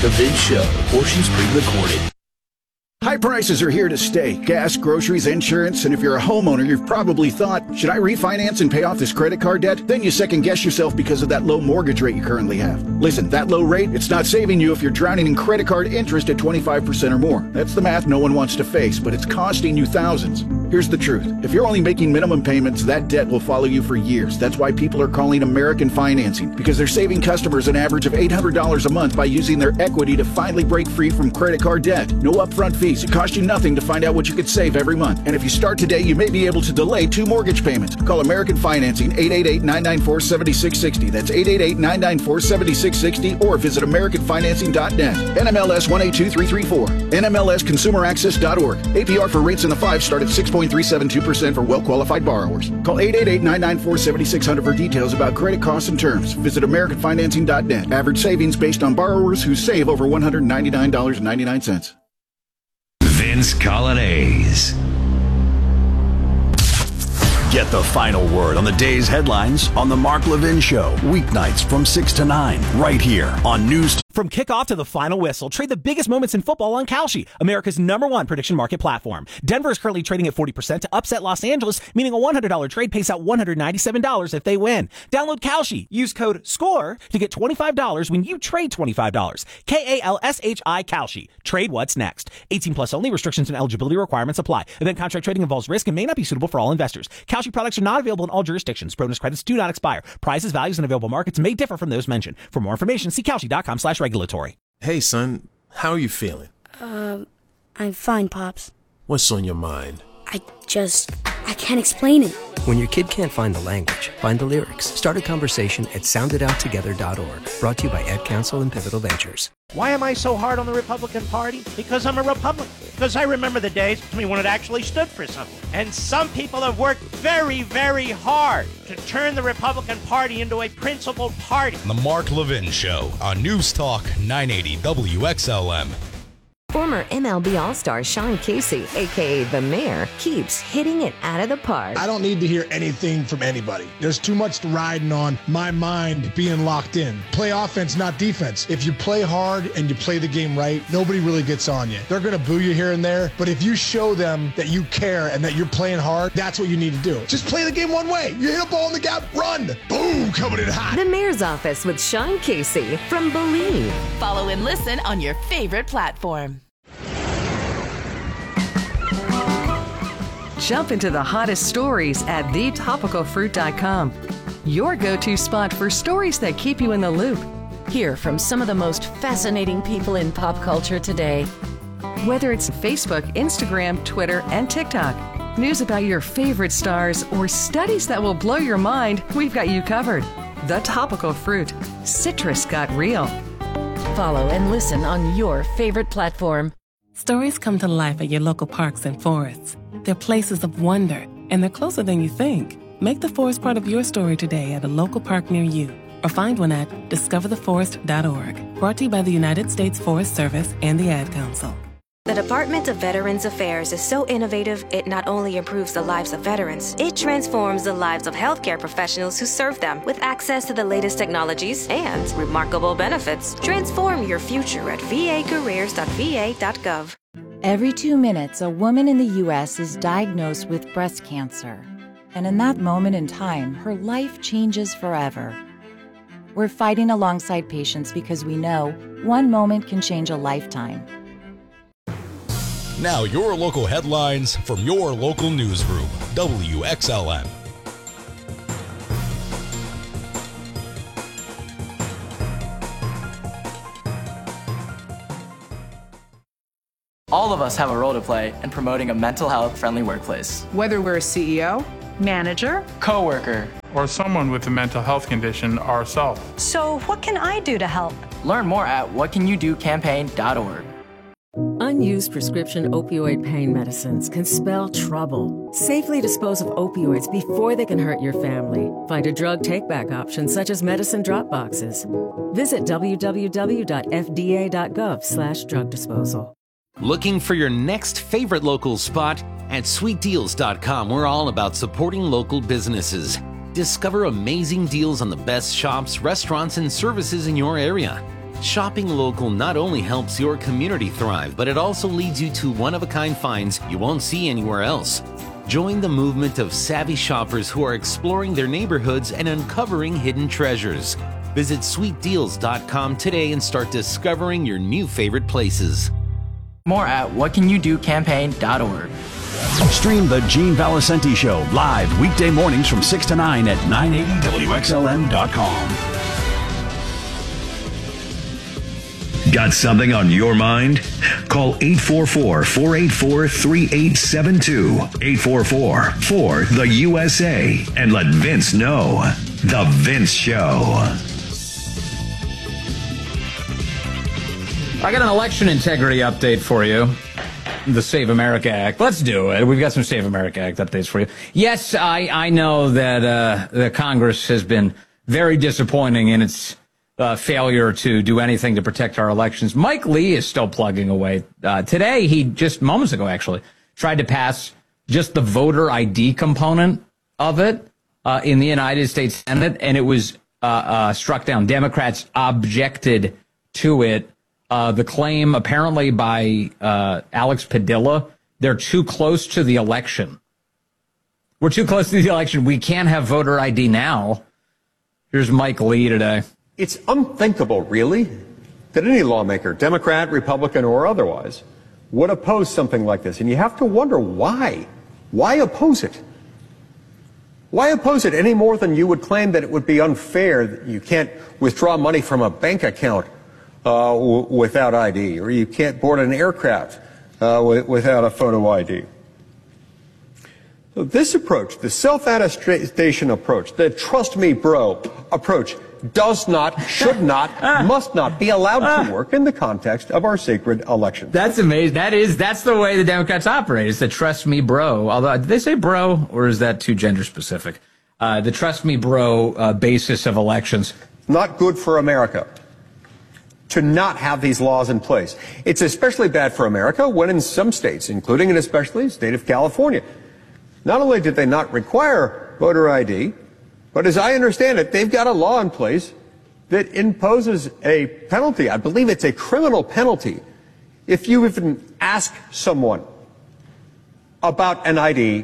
The Vince Show, portions pre-recorded. High prices are here to stay. Gas, groceries, insurance, and if you're a homeowner, you've probably thought, should I refinance and pay off this credit card debt? Then you second guess yourself because of that low mortgage rate you currently have. Listen, that low rate, it's not saving you if you're drowning in credit card interest at 25% or more. That's the math no one wants to face, but it's costing you thousands. Here's the truth. If you're only making minimum payments, that debt will follow you for years. That's why people are calling American Financing, because they're saving customers an average of $800 a month by using their equity to finally break free from credit card debt. No upfront fees. It costs you nothing to find out what you could save every month. And if you start today, you may be able to delay 2 mortgage payments. Call American Financing, 888-994-7660. That's 888-994-7660, or visit AmericanFinancing.net. NMLS 182334. NMLSConsumerAccess.org. APR for rates in the 5 start at 6.372% for well-qualified borrowers. Call 888-994-7600 for details about credit costs and terms. Visit AmericanFinancing.net. Average savings based on borrowers who save over $199.99. Vince Colonnese. Get the final word on the day's headlines on The Mark Levin Show, weeknights from 6 to 9, right here on News. From kickoff to the final whistle, trade the biggest moments in football on Kalshi, America's #1 prediction market platform. Denver is currently trading at 40% to upset Los Angeles, meaning a $100 trade pays out $197 if they win. Download Kalshi. Use code SCORE to get $25 when you trade $25. KALSHI Kalshi. Trade what's next. 18 plus only. Restrictions and eligibility requirements apply. Event contract trading involves risk and may not be suitable for all investors. Kalshi products are not available in all jurisdictions. Bonus credits do not expire. Prices, values, and available markets may differ from those mentioned. For more information, see Kalshi.com/regulatory. Hey, son, how are you feeling? I'm fine, Pops. What's on your mind? I can't explain it. When your kid can't find the language, find the lyrics. Start a conversation at sounditouttogether.org. Brought to you by Ad Council and Pivotal Ventures. Why am I so hard on the Republican Party? Because I'm a Republican. Because I remember the days when it actually stood for something. And some people have worked very, very hard to turn the Republican Party into a principled party. The Mark Levin Show on News Talk 980 WXLM. Former MLB All-Star Sean Casey, a.k.a. The Mayor, keeps hitting it out of the park. I don't need to hear anything from anybody. There's too much riding on my mind being locked in. Play offense, not defense. If you play hard and you play the game right, nobody really gets on you. They're going to boo you here and there, but if you show them that you care and that you're playing hard, that's what you need to do. Just play the game one way. You hit a ball in the gap, run. Boom, coming in hot. The Mayor's Office with Sean Casey from Believe. Follow and listen on your favorite platform. Jump into the hottest stories at thetopicalfruit.com. Your go-to spot for stories that keep you in the loop. Hear from some of the most fascinating people in pop culture today. Whether it's Facebook, Instagram, Twitter, and TikTok, news about your favorite stars, or studies that will blow your mind, we've got you covered. The Topical Fruit. Citrus got real. Follow and listen on your favorite platform. Stories come to life at your local parks and forests. They're places of wonder, and they're closer than you think. Make the forest part of your story today at a local park near you, or find one at discovertheforest.org. Brought to you by the United States Forest Service and the Ad Council. The Department of Veterans Affairs is so innovative, it not only improves the lives of veterans, it transforms the lives of healthcare professionals who serve them with access to the latest technologies and remarkable benefits. Transform your future at vacareers.va.gov. Every 2 minutes, a woman in the U.S. is diagnosed with breast cancer. And in that moment in time, her life changes forever. We're fighting alongside patients because we know one moment can change a lifetime. Now your local headlines from your local newsroom, WXLM. All of us have a role to play in promoting a mental health-friendly workplace. Whether we're a CEO, manager, coworker, or someone with a mental health condition ourselves. So what can I do to help? Learn more at whatcanyoudocampaign.org. Unused prescription opioid pain medicines can spell trouble. Safely dispose of opioids before they can hurt your family. Find a drug take-back option such as medicine drop boxes. Visit www.fda.gov/drug disposal. Looking for your next favorite local spot? At sweetdeals.com, we're all about supporting local businesses. Discover amazing deals on the best shops, restaurants, and services in your area. Shopping local not only helps your community thrive, but it also leads you to one-of-a-kind finds you won't see anywhere else. Join the movement of savvy shoppers who are exploring their neighborhoods and uncovering hidden treasures. Visit sweetdeals.com today and start discovering your new favorite places. More at whatcanyoudocampaign.org. Stream the Gene Valicenti Show live weekday mornings from 6 to 9 at 980WXLN.com. Got something on your mind? Call 844-484-3872. 844-4-THE-USA. And let Vince know. The Vince Show. I got an election integrity update for you. The Save America Act. Let's do it. We've got some Save America Act updates for you. Yes, I know that the Congress has been very disappointing in its failure to do anything to protect our elections. Mike Lee is still plugging away. Today, he just moments ago, actually, tried to pass just the voter ID component of it in the United States Senate, and it was struck down. Democrats objected to it. The claim apparently by Alex Padilla, they're too close to the election. We're too close to the election. We can't have voter ID now. Here's Mike Lee today. It's unthinkable, really, that any lawmaker, Democrat, Republican, or otherwise, would oppose something like this. And you have to wonder why. Why oppose it? Why oppose it any more than you would claim that it would be unfair that you can't withdraw money from a bank account without ID, or you can't board an aircraft without a photo ID. So this approach, the self-attestation approach, the trust me bro approach, does not, should not, must not be allowed to work in the context of our sacred election. That's amazing. That's the way the Democrats operate. It's the trust me bro. Although, did they say bro, or is that too gender specific? The trust me bro basis of elections. Not good for America to not have these laws in place. It's especially bad for America when in some states, including and especially the state of California, not only did they not require voter ID, but as I understand it, they've got a law in place that imposes a penalty. I believe it's a criminal penalty if you even ask someone about an ID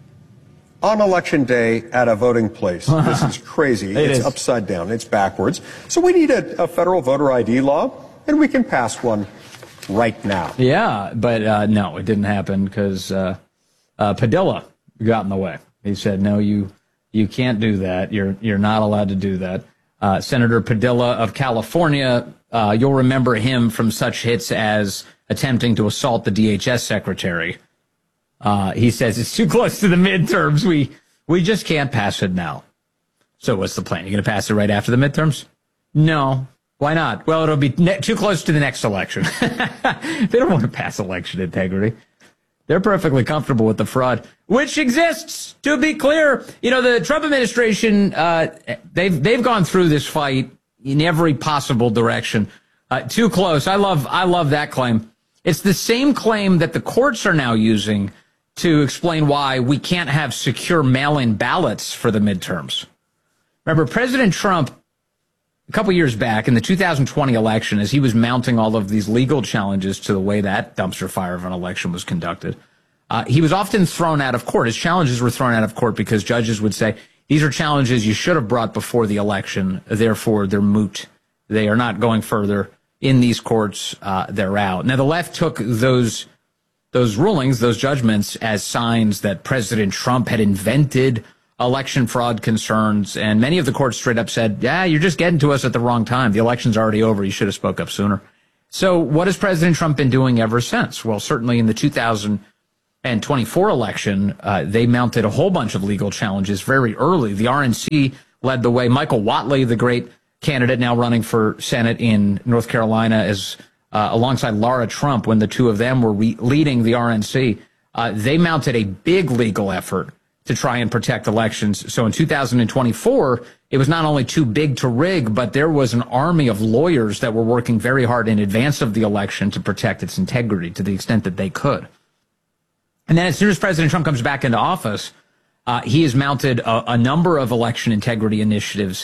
on election day at a voting place. This is crazy. It's upside down. It's backwards. So we need a federal voter ID law, and we can pass one right now. Yeah, but no, it didn't happen because Padilla got in the way. He said, no, you can't do that. You're not allowed to do that. Senator Padilla of California, you'll remember him from such hits as attempting to assault the DHS secretary. He says it's too close to the midterms. We just can't pass it now. So what's the plan? You're going to pass it right after the midterms? No. Why not? Well, it'll be too close to the next election. They don't want to pass election integrity. They're perfectly comfortable with the fraud, which exists, to be clear. You know, the Trump administration, they've gone through this fight in every possible direction. Too close. I love that claim. It's the same claim that the courts are now using to explain why we can't have secure mail-in ballots for the midterms. Remember, President Trump, a couple years back in the 2020 election, as he was mounting all of these legal challenges to the way that dumpster fire of an election was conducted, he was often thrown out of court. His challenges were thrown out of court because judges would say, these are challenges you should have brought before the election, therefore they're moot. They are not going further in these courts. They're out. Now, the left took those rulings, those judgments, as signs that President Trump had invented election fraud concerns, and many of the courts straight up said, yeah, you're just getting to us at the wrong time. The election's already over. You should have spoke up sooner. So what has President Trump been doing ever since? Well, certainly in the 2024 election, they mounted a whole bunch of legal challenges very early. The RNC led the way. Michael Whatley, the great candidate now running for Senate in North Carolina, as alongside Laura Trump, when the two of them were leading the RNC, they mounted a big legal effort to try and protect elections. So in 2024, it was not only too big to rig, but there was an army of lawyers that were working very hard in advance of the election to protect its integrity to the extent that they could. And then as soon as President Trump comes back into office, he has mounted a number of election integrity initiatives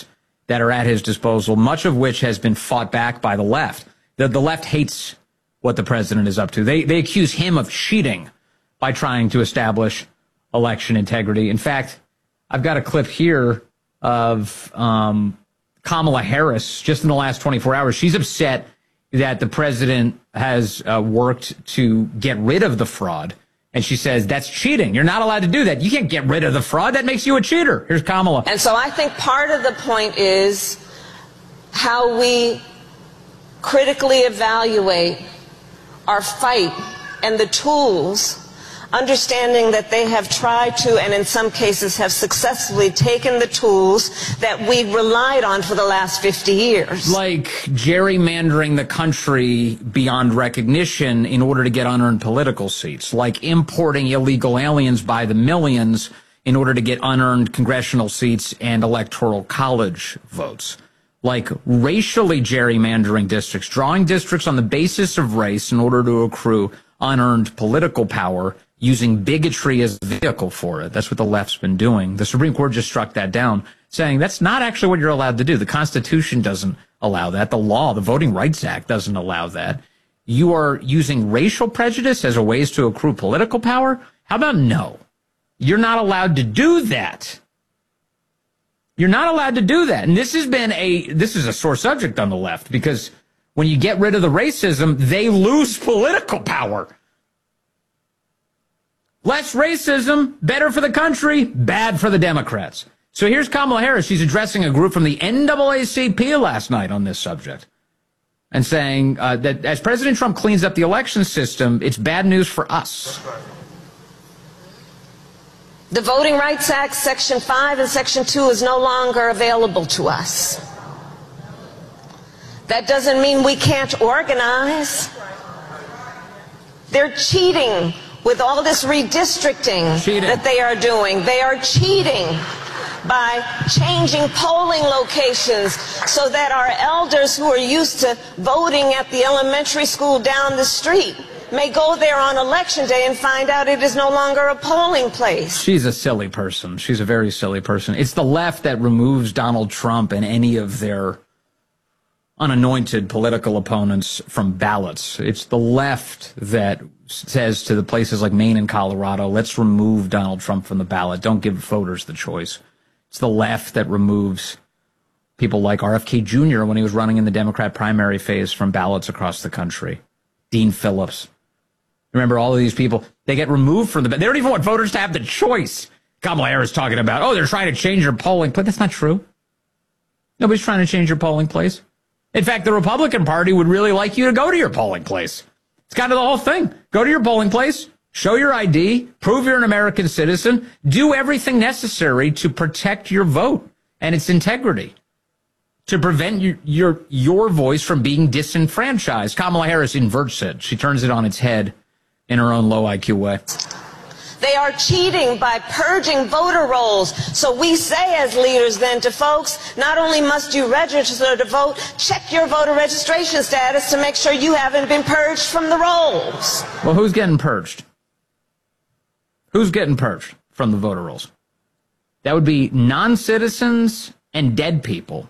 that are at his disposal, much of which has been fought back by the left. The left hates what the president is up to. They accuse him of cheating by trying to establish election integrity. In fact, I've got a clip here of Kamala Harris just in the last 24 hours. She's upset that the president has worked to get rid of the fraud. And she says, that's cheating. You're not allowed to do that. You can't get rid of the fraud. That makes you a cheater. Here's Kamala. And so I think part of the point is how we critically evaluate our fight and the tools, understanding that they have tried to, and in some cases have successfully taken the tools that we relied on for the last 50 years. Like gerrymandering the country beyond recognition in order to get unearned political seats. Like importing illegal aliens by the millions in order to get unearned congressional seats and electoral college votes. Like racially gerrymandering districts, drawing districts on the basis of race in order to accrue unearned political power, using bigotry as a vehicle for it. That's what the left's been doing. The Supreme Court just struck that down, saying that's not actually what you're allowed to do. The Constitution doesn't allow that. The law, the Voting Rights Act, doesn't allow that. You are using racial prejudice as a ways to accrue political power? How about no? You're not allowed to do that. You're not allowed to do that. And this is a sore subject on the left, because when you get rid of the racism, they lose political power. Less racism, better for the country, bad for the Democrats. So here's Kamala Harris. She's addressing a group from the NAACP last night on this subject and saying that as President Trump cleans up the election system, it's bad news for us. The Voting Rights Act, Section 5 and Section 2 is no longer available to us. That doesn't mean we can't organize. They're cheating with all this redistricting that they are doing. They are cheating by changing polling locations so that our elders who are used to voting at the elementary school down the street may go there on election day and find out it is no longer a polling place. She's a silly person. She's a very silly person. It's the left that removes Donald Trump and any of their unanointed political opponents from ballots. It's the left that says to the places like Maine and Colorado, let's remove Donald Trump from the ballot. Don't give voters the choice. It's the left that removes people like RFK Jr. when he was running in the Democrat primary phase from ballots across the country. Dean Phillips. Remember, all of these people, they get removed from the ballot. They don't even want voters to have the choice. Kamala Harris talking about, oh, they're trying to change your polling place. That's not true. Nobody's trying to change your polling place. In fact, the Republican Party would really like you to go to your polling place. It's kind of the whole thing. Go to your polling place, show your ID, prove you're an American citizen, do everything necessary to protect your vote and its integrity, to prevent your voice from being disenfranchised. Kamala Harris inverts it. She turns it on its head in her own low IQ way. They are cheating by purging voter rolls. So we say as leaders then to folks, not only must you register to vote, check your voter registration status to make sure you haven't been purged from the rolls. Well, who's getting purged? Who's getting purged from the voter rolls? That would be non-citizens and dead people.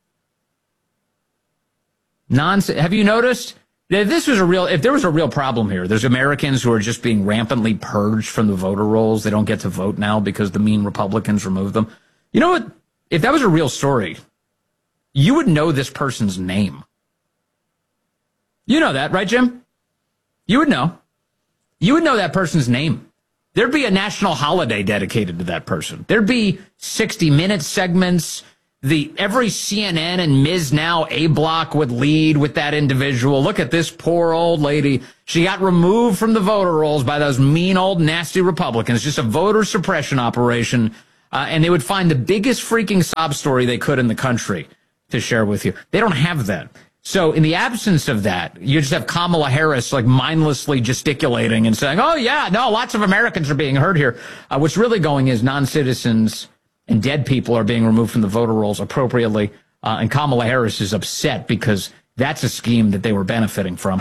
Have you noticed? If there was a real problem here, there's Americans who are just being rampantly purged from the voter rolls. They don't get to vote now because the mean Republicans removed them. You know what? If that was a real story, you would know this person's name. You know that, right, Jim? You would know. You would know that person's name. There'd be a national holiday dedicated to that person. There'd be 60-minute segments. Every CNN and Ms. Now A Block would lead with that individual. Look at this poor old lady. She got removed from the voter rolls by those mean old nasty Republicans. Just a voter suppression operation. And they would find the biggest freaking sob story they could in the country to share with you. They don't have that. So in the absence of that, you just have Kamala Harris like mindlessly gesticulating and saying, oh, yeah, no, lots of Americans are being hurt here. What's really going is non-citizens and dead people are being removed from the voter rolls appropriately. And Kamala Harris is upset because that's a scheme that they were benefiting from.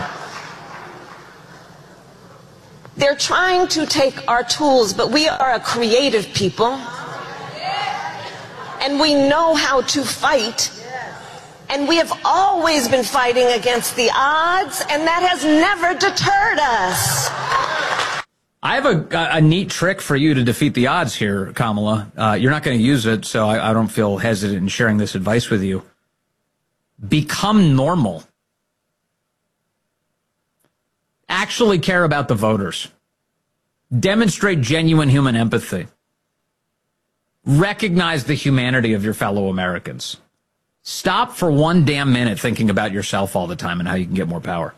They're trying to take our tools, but we are a creative people. and we know how to fight. And we have always been fighting against the odds, and that has never deterred us. I have a neat trick for you to defeat the odds here, Kamala. You're not going to use it, so I don't feel hesitant in sharing this advice with you. Become normal. Actually care about the voters. Demonstrate genuine human empathy. Recognize the humanity of your fellow Americans. Stop for one damn minute thinking about yourself all the time and how you can get more power.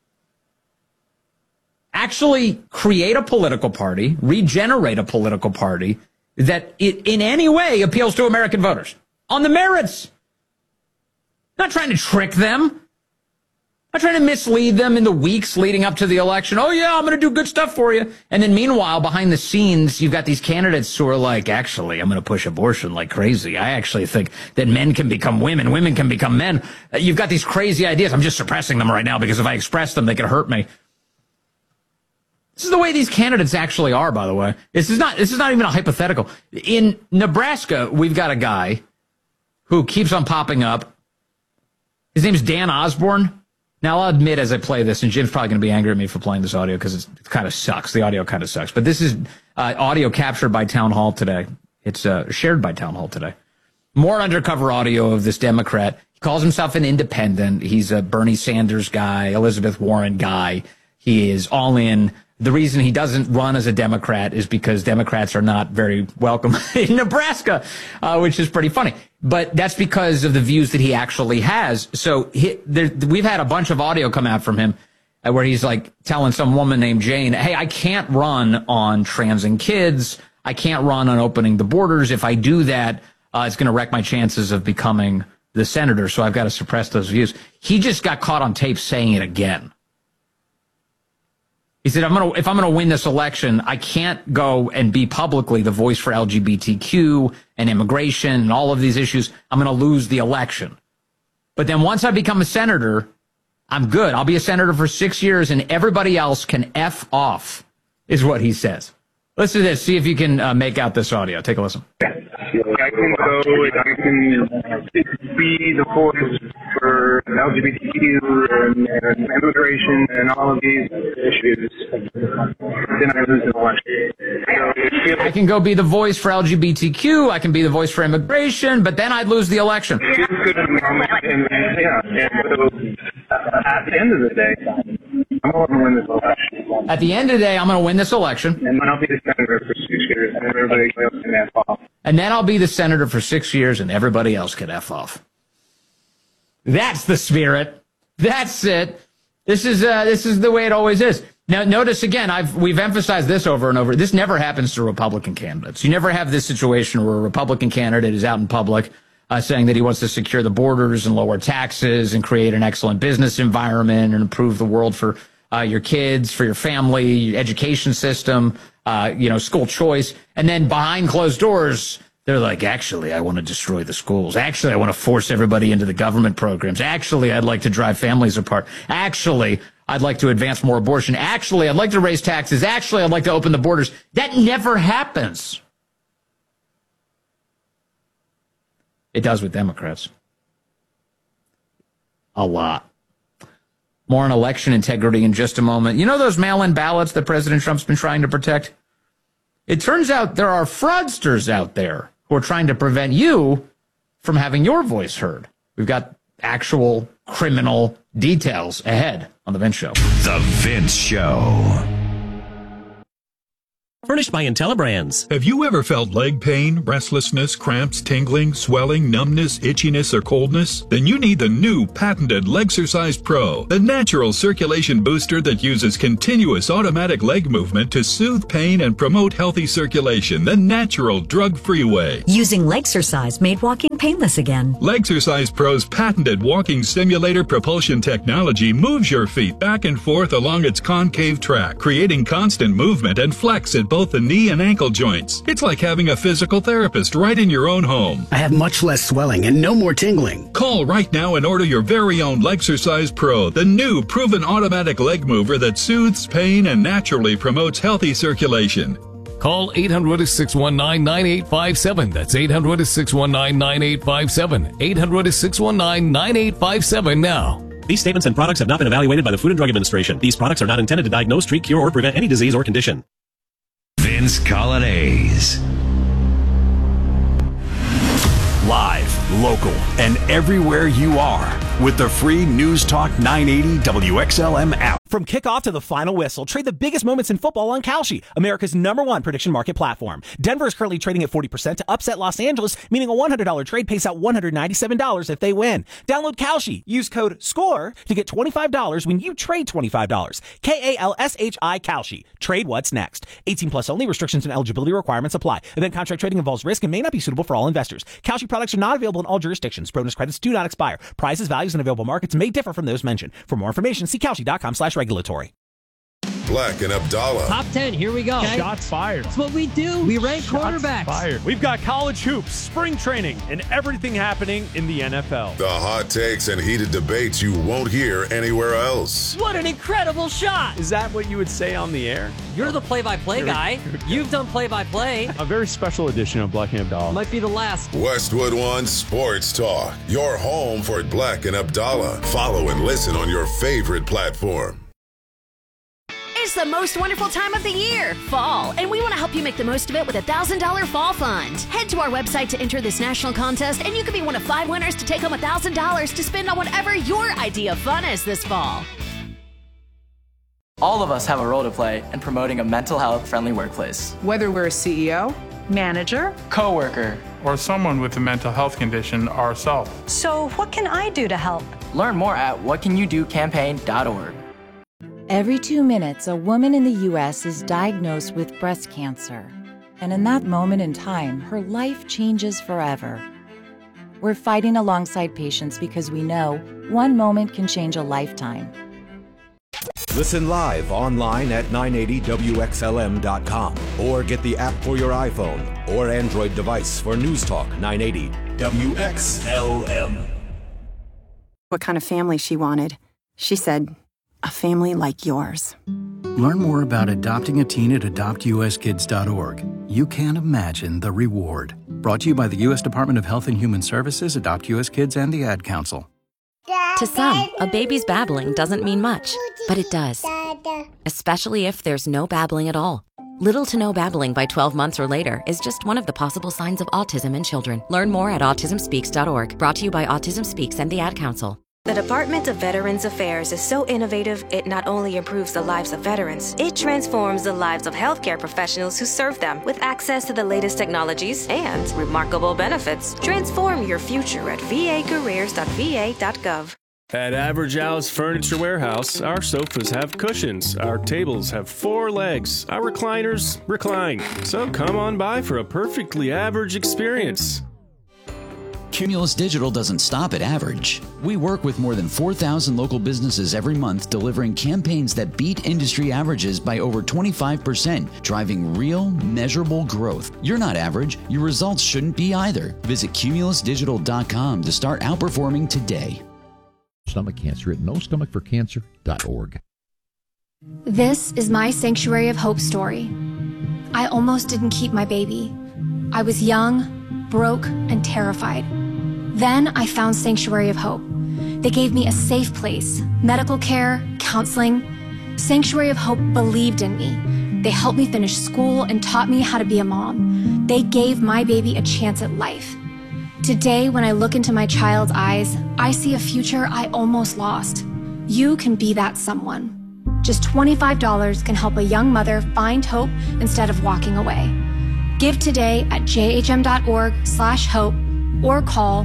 Actually create a political party, regenerate a political party that in any way appeals to American voters. On the merits. Not trying to trick them. Not trying to mislead them in the weeks leading up to the election. Oh, yeah, I'm going to do good stuff for you. And then meanwhile, behind the scenes, you've got these candidates who are like, actually, I'm going to push abortion like crazy. I actually think that men can become women. Women can become men. You've got these crazy ideas. I'm just suppressing them right now because if I express them, they could hurt me. This is the way these candidates actually are, by the way. This is not even a hypothetical. In Nebraska, we've got a guy who keeps on popping up. His name's Dan Osborne. Now, I'll admit as I play this, and Jim's probably going to be angry at me for playing this audio because it kind of sucks. The audio kind of sucks. But this is audio captured by Town Hall today. It's shared by Town Hall today. More undercover audio of this Democrat. He calls himself an independent. He's a Bernie Sanders guy, Elizabeth Warren guy. He is all in. The reason he doesn't run as a Democrat is because Democrats are not very welcome in Nebraska, which is pretty funny. But that's because of the views that he actually has. So we've had a bunch of audio come out from him where he's like telling some woman named Jane, hey, I can't run on trans and kids. I can't run on opening the borders. If I do that, it's going to wreck my chances of becoming the senator. So I've got to suppress those views. He just got caught on tape saying it again. He said, if I'm going to win this election, I can't go and be publicly the voice for LGBTQ and immigration and all of these issues. I'm going to lose the election. But then once I become a senator, I'm good. I'll be a senator for 6 years and everybody else can F off, is what he says. Listen to this. See if you can make out this audio. Take a listen. I can go and I can be the voice for LGBTQ and immigration and all of these issues. Then I lose the election. I can go be the voice for LGBTQ. I can be the voice for immigration, but then I'd lose the election. And so at the end of the day, I'm going to win this election. At the end of the day, I'm going to win this election. And then I'll be the senator for 6 years, and everybody else can F off. And then I'll be the senator for 6 years, and everybody else can F off. That's the spirit. That's it. This is the way it always is. Now, notice again, we've emphasized this over and over. This never happens to Republican candidates. You never have this situation where a Republican candidate is out in public saying that he wants to secure the borders and lower taxes and create an excellent business environment and improve the world for your kids, for your family, your education system, school choice. And then behind closed doors, they're like, actually, I want to destroy the schools. Actually, I want to force everybody into the government programs. Actually, I'd like to drive families apart. Actually, I'd like to advance more abortion. Actually, I'd like to raise taxes. Actually, I'd like to open the borders. That never happens. It does with Democrats. A lot. More on election integrity in just a moment. You know those mail-in ballots that President Trump's been trying to protect? It turns out there are fraudsters out there who are trying to prevent you from having your voice heard. We've got actual criminal details ahead on The Vince Show. The Vince Show. Furnished by IntelliBrands. Have you ever felt leg pain, restlessness, cramps, tingling, swelling, numbness, itchiness, or coldness? Then you need the new patented Legsercise Pro, the natural circulation booster that uses continuous automatic leg movement to soothe pain and promote healthy circulation the natural, drug-free way. Using Legsercise made walking painless again. Legsercise Pro's patented walking simulator propulsion technology moves your feet back and forth along its concave track, creating constant movement and flex at both the knee and ankle joints. It's like having a physical therapist right in your own home. I have much less swelling and no more tingling. Call right now and order your very own Legsercise Pro, the new proven automatic leg mover that soothes pain and naturally promotes healthy circulation. Call 800-619-9857. That's 800-619-9857. 800-619-9857 now. These statements and products have not been evaluated by the Food and Drug Administration. These products are not intended to diagnose, treat, cure, or prevent any disease or condition. Vince Colonnese. Live, local, and everywhere you are with the free News Talk 980 WXLM app. From kickoff to the final whistle, trade the biggest moments in football on Kalshi, America's #1 prediction market platform. Denver is currently trading at 40% to upset Los Angeles, meaning a $100 trade pays out $197 if they win. Download Kalshi. Use code SCORE to get $25 when you trade $25. KALSHI Kalshi. Trade what's next. 18 plus only. Restrictions and eligibility requirements apply. Event contract trading involves risk and may not be suitable for all investors. Kalshi products are not available in all jurisdictions. Bonus credits do not expire. Prices, values, and available markets may differ from those mentioned. For more information, see Kalshi.com/regulatory. Black and Abdallah. Top 10, here we go. Shots fired. That's what we do. We rank quarterbacks. Fired. We've got college hoops, spring training, and everything happening in the NFL. The hot takes and heated debates you won't hear anywhere else. What an incredible shot. Is that what you would say on the air? You're the play-by-play guy. You've done play-by-play. A very special edition of Black and Abdallah. Might be the last. Westwood One Sports Talk. Your home for Black and Abdallah. Follow and listen on your favorite platform. It's the most wonderful time of the year, fall, and we want to help you make the most of it with a $1,000 fall fund. Head to our website to enter this national contest, and you could be one of 5 winners to take home $1,000 to spend on whatever your idea of fun is this fall. All of us have a role to play in promoting a mental health friendly workplace. Whether we're a CEO, manager, coworker, or someone with a mental health condition ourselves. So what can I do to help? Learn more at whatcanyoudocampaign.org. Every 2 minutes, a woman in the U.S. is diagnosed with breast cancer. And in that moment in time, her life changes forever. We're fighting alongside patients because we know one moment can change a lifetime. Listen live online at 980WXLM.com or get the app for your iPhone or Android device for News Talk 980 WXLM. What kind of family she wanted. She said, a family like yours. Learn more about adopting a teen at adoptuskids.org. You can't imagine the reward. Brought to you by the U.S. Department of Health and Human Services, Adopt U.S. Kids, and the Ad Council. To some, a baby's babbling doesn't mean much, but it does. Especially if there's no babbling at all. Little to no babbling by 12 months or later is just one of the possible signs of autism in children. Learn more at autismspeaks.org. Brought to you by Autism Speaks and the Ad Council. The Department of Veterans Affairs is so innovative, it not only improves the lives of veterans, it transforms the lives of healthcare professionals who serve them with access to the latest technologies and remarkable benefits. Transform your future at vacareers.va.gov. At Average Al's Furniture Warehouse, our sofas have cushions, our tables have 4 legs, our recliners recline. So come on by for a perfectly average experience. Cumulus Digital doesn't stop at average. We work with more than 4,000 local businesses every month, delivering campaigns that beat industry averages by over 25%, driving real, measurable growth. You're not average. Your results shouldn't be either. Visit cumulusdigital.com to start outperforming today. Stomach cancer at nostomachforcancer.org. This is my Sanctuary of Hope story. I almost didn't keep my baby. I was young, broke, and terrified. Then I found Sanctuary of Hope. They gave me a safe place, medical care, counseling. Sanctuary of Hope believed in me. They helped me finish school and taught me how to be a mom. They gave my baby a chance at life. Today, when I look into my child's eyes, I see a future I almost lost. You can be that someone. Just $25 can help a young mother find hope instead of walking away. Give today at jhm.org/hope or call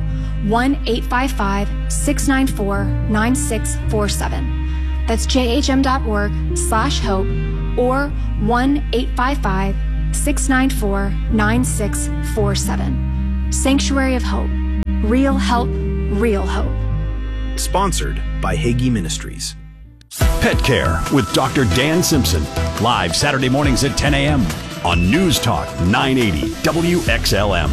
1-855-694-9647. That's jhm.org/hope or 1-855-694-9647. Sanctuary of Hope. Real help, real hope. Sponsored by Hagee Ministries. Pet Care with Dr. Dan Simpson. Live Saturday mornings at 10 a.m. on News Talk 980 WXLM.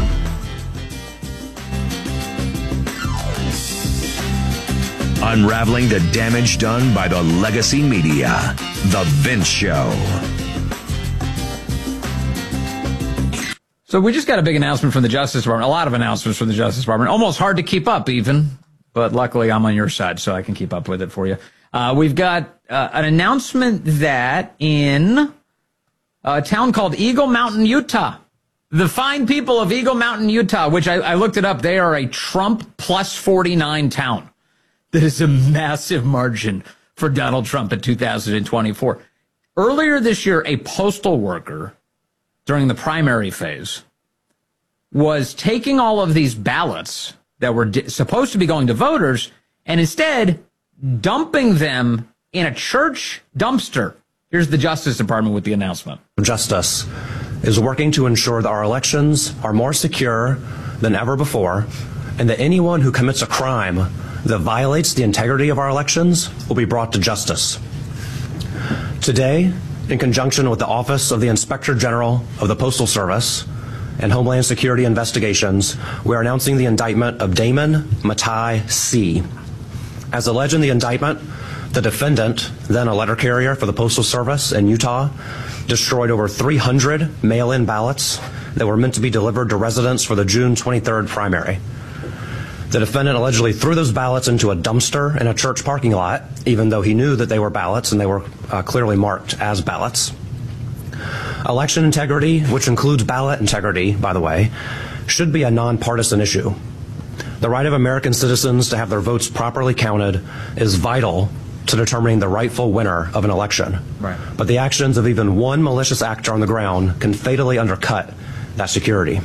Unraveling the damage done by the legacy media. The Vince Show. So we just got a big announcement from the Justice Department, a lot of announcements from the Justice Department, almost hard to keep up even, but luckily I'm on your side so I can keep up with it for you. We've got an announcement that in a town called Eagle Mountain, Utah, the fine people of Eagle Mountain, Utah, which I looked it up, they are a Trump plus 49 town. That is a massive margin for Donald Trump in 2024. Earlier this year, a postal worker during the primary phase was taking all of these ballots that were supposed to be going to voters and instead dumping them in a church dumpster. Here's the Justice Department with the announcement. Justice is working to ensure that our elections are more secure than ever before, and that anyone who commits a crime that violates the integrity of our elections will be brought to justice. Today, in conjunction with the Office of the Inspector General of the Postal Service and Homeland Security Investigations, we are announcing the indictment of Damon Matai C. As alleged in the indictment, the defendant, then a letter carrier for the Postal Service in Utah, destroyed over 300 mail-in ballots that were meant to be delivered to residents for the June 23rd primary. The defendant allegedly threw those ballots into a dumpster in a church parking lot, even though he knew that they were ballots and they were clearly marked as ballots. Election integrity, which includes ballot integrity, by the way, should be a nonpartisan issue. The right of American citizens to have their votes properly counted is vital to determining the rightful winner of an election. Right. But the actions of even one malicious actor on the ground can fatally undercut that security.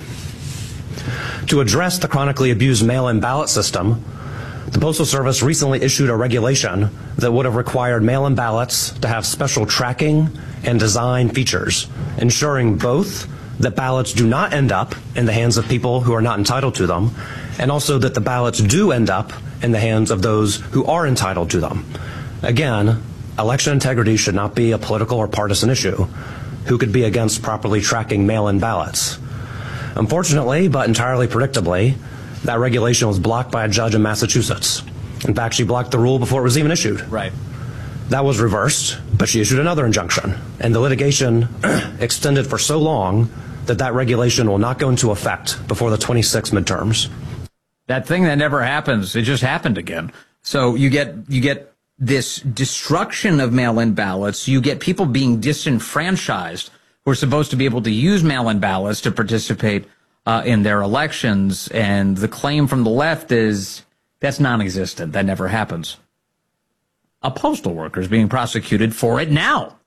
To address the chronically abused mail-in ballot system, the Postal Service recently issued a regulation that would have required mail-in ballots to have special tracking and design features, ensuring both that ballots do not end up in the hands of people who are not entitled to them, and also that the ballots do end up in the hands of those who are entitled to them. Again, election integrity should not be a political or partisan issue. Who could be against properly tracking mail-in ballots? Unfortunately, but entirely predictably, that regulation was blocked by a judge in Massachusetts. In fact, she blocked the rule before it was even issued. Right. That was reversed, but she issued another injunction, and the litigation extended for so long that that regulation will not go into effect before the 26 midterms. That thing that never happens, it just happened again. So you get this destruction of mail-in ballots. You get people being disenfranchised who are supposed to be able to use mail-in ballots to participate in their elections. And the claim from the left is that's non-existent. That never happens. A postal worker is being prosecuted for it now.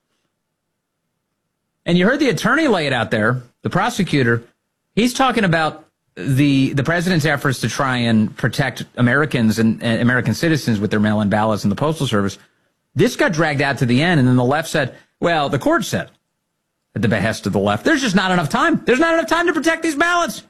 And you heard the attorney lay it out there, the prosecutor. He's talking about the president's efforts to try and protect Americans and American citizens with their mail-in ballots in the Postal Service. This got dragged out to the end, and then the left said, well, the court said, at the behest of the left, there's just not enough time. There's not enough time to protect these ballots.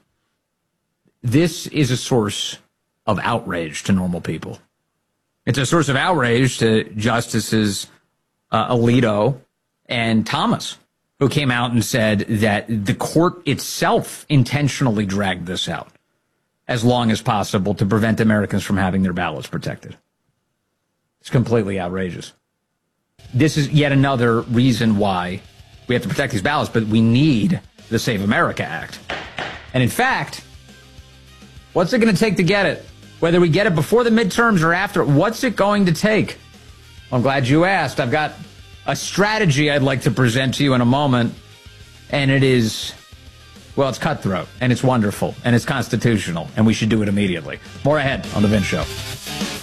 This is a source of outrage to normal people. It's a source of outrage to Justices Alito and Thomas, who came out and said that the court itself intentionally dragged this out as long as possible to prevent Americans from having their ballots protected. It's completely outrageous. This is yet another reason why we have to protect these ballots, but we need the Save America Act. And in fact, what's it going to take to get it? Whether we get it before the midterms or after, what's it going to take? Well, I'm glad you asked. I've got a strategy I'd like to present to you in a moment, and it is, well, it's cutthroat, and it's wonderful, and it's constitutional, and we should do it immediately. More ahead on The Vince Show.